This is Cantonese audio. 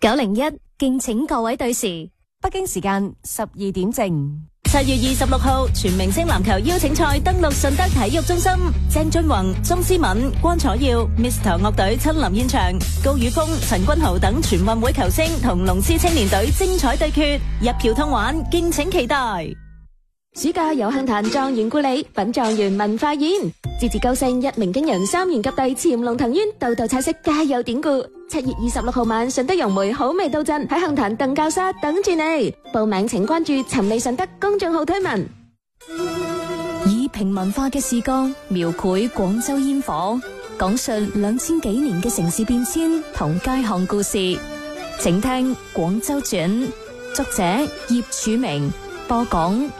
901，敬請各位對時。 北京時間12點正。 7月26號，全明星籃球邀請賽登陸順德體育中心，鄭俊弘、鐘思敏、關楚耀、Mr. 樂隊親臨現場，高宇峰、陳君豪等全運會球星同龍獅青年隊精彩對決，一票通玩，敬請期待。 暑假有杏壇狀元故里品狀元文化宴，節節高升，一鳴驚人，3元及第潛龍騰淵，道道菜式皆有典故。7月26號晚，順德融媒好味到陣，喺杏壇鄧教沙等住你。報名請關注尋味順德公眾號推文。 以平民化嘅視角描繪廣州煙火，講述2000幾年嘅城市變遷同街巷故事。請聽《廣州傳》，作者葉曙明，播講